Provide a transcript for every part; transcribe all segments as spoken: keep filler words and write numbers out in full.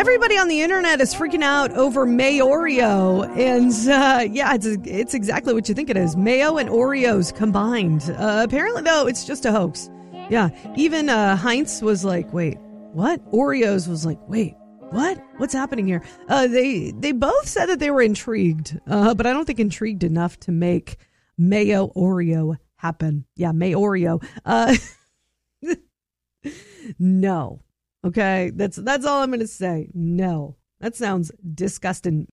everybody on the internet is freaking out over Mayo-Oreo. And uh, yeah, it's it's exactly what you think it is. Mayo and Oreos combined. Uh, apparently, though, it's just a hoax. Yeah, even uh, Heinz was like, wait, what? Oreos was like, wait, what? What's happening here? Uh, they they both said that they were intrigued, uh, but I don't think intrigued enough to make Mayo-Oreo happen. Yeah, Mayo-Oreo. Uh, no. Okay, that's that's all I'm going to say. No. That sounds disgusting.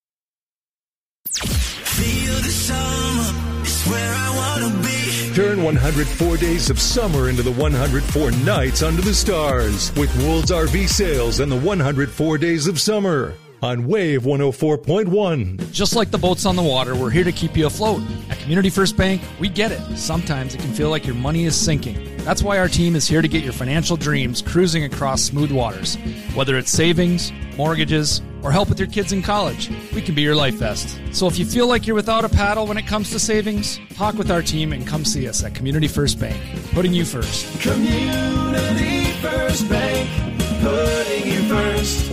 Feel the summer is where I want to be. Turn one hundred four days of summer into the one hundred four nights under the stars with Wool's R V Sales and the one hundred four days of summer on Wave one oh four point one. Just like the boats on the water, we're here to keep you afloat. At Community First Bank, we get it. Sometimes it can feel like your money is sinking. That's why our team is here to get your financial dreams cruising across smooth waters. Whether it's savings, mortgages, or help with your kids in college, we can be your life vest. So if you feel like you're without a paddle when it comes to savings, talk with our team and come see us at Community First Bank, putting you first. Community First Bank, putting you first.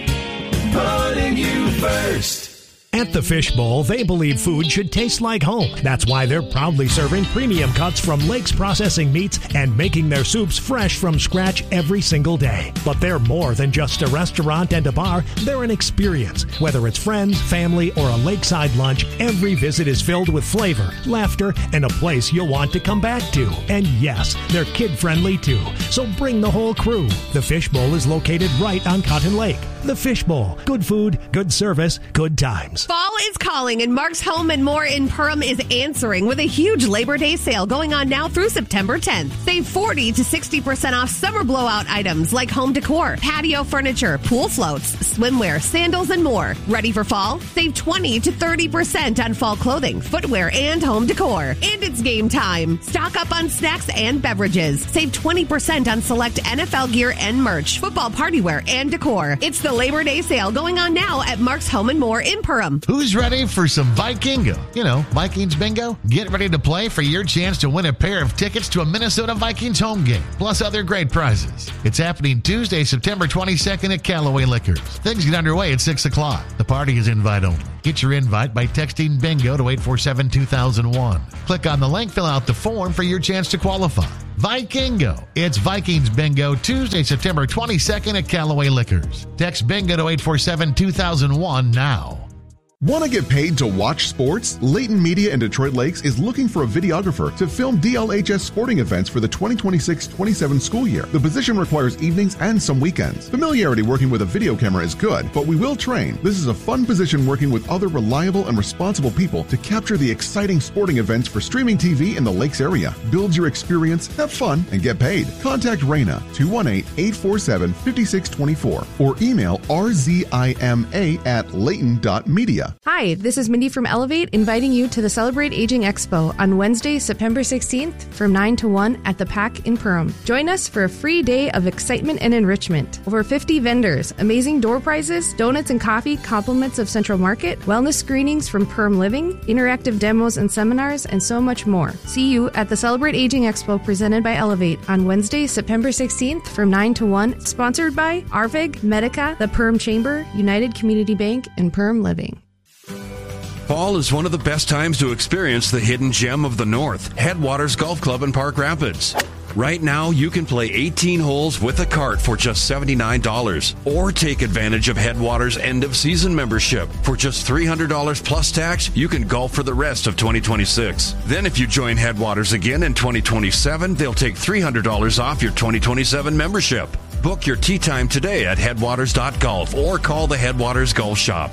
Putting you first. At the Fishbowl, they believe food should taste like home. That's why they're proudly serving premium cuts from Lakes Processing Meats and making their soups fresh from scratch every single day. But they're more than just a restaurant and a bar. They're an experience. Whether it's friends, family, or a lakeside lunch, every visit is filled with flavor, laughter, and a place you'll want to come back to. And yes, they're kid-friendly too. So bring the whole crew. The Fishbowl is located right on Cotton Lake. The Fishbowl. Good food, good service, good times. Fall is calling, and Mark's Home and More in Perham is answering with a huge Labor Day sale going on now through September tenth. Save forty to sixty percent off summer blowout items like home decor, patio furniture, pool floats, swimwear, sandals, and more. Ready for fall? Save twenty to thirty percent on fall clothing, footwear, and home decor. And it's game time. Stock up on snacks and beverages. Save twenty percent on select N F L gear and merch, football party wear, and decor. It's the Labor Day sale going on now at Mark's Home and More in Perham. Who's ready for some Vikingo? You know, Vikings bingo? Get ready to play for your chance to win a pair of tickets to a Minnesota Vikings home game, plus other great prizes. It's happening Tuesday, September twenty-second at Callaway Liquors. Things get underway at six o'clock. The party is invite only. Get your invite by texting bingo to eight four seven two thousand one. Click on the link, fill out the form for your chance to qualify. Vikingo. It's Vikings Bingo, Tuesday, September twenty-second at Callaway Liquors. Text bingo to eight four seven two thousand one now. Want to get paid to watch sports? Layton Media in Detroit Lakes is looking for a videographer to film D L H S sporting events for the twenty twenty-six twenty-seven school year. The position requires evenings and some weekends. Familiarity working with a video camera is good, but we will train. This is a fun position working with other reliable and responsible people to capture the exciting sporting events for streaming T V in the Lakes area. Build your experience, have fun, and get paid. Contact Raina, two one eight, eight four seven, five six two four or email r z i m a at layton dot media. Hi, this is Mindy from Elevate, inviting you to the Celebrate Aging Expo on Wednesday, September sixteenth from nine to one at the P A C in Perham. Join us for a free day of excitement and enrichment. Over fifty vendors, amazing door prizes, donuts and coffee, compliments of Central Market, wellness screenings from Perham Living, interactive demos and seminars, and so much more. See you at the Celebrate Aging Expo presented by Elevate on Wednesday, September sixteenth from nine to one, sponsored by A R V I G, Medica, the Perham Chamber, United Community Bank, and Perham Living. Fall is one of the best times to experience the hidden gem of the North, Headwaters Golf Club in Park Rapids. Right now, you can play eighteen holes with a cart for just seventy-nine dollars, or take advantage of Headwaters' end-of-season membership. For just three hundred dollars plus tax, you can golf for the rest of twenty twenty-six. Then if you join Headwaters again in twenty twenty-seven, they'll take three hundred dollars off your twenty twenty-seven membership. Book your tee time today at headwaters dot golf or call the Headwaters Golf Shop.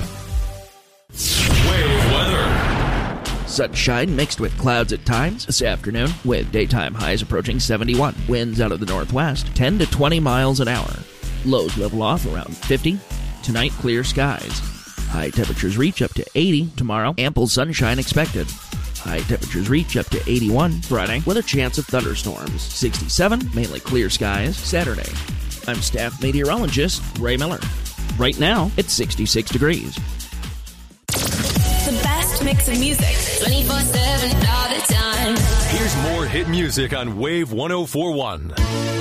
Wave weather. Sunshine mixed with clouds at times this afternoon, with daytime highs approaching seventy-one. Winds out of the northwest, ten to twenty miles an hour. Lows level off around fifty. Tonight, clear skies. High temperatures reach up to eighty tomorrow. Ample sunshine expected. High temperatures reach up to eighty-one Friday, with a chance of thunderstorms. sixty-seven, mainly clear skies, Saturday. I'm staff meteorologist Ray Miller. Right now, it's sixty-six degrees. The best mix of music, twenty-four seven all the time. Here's more hit music on Wave one oh four point one.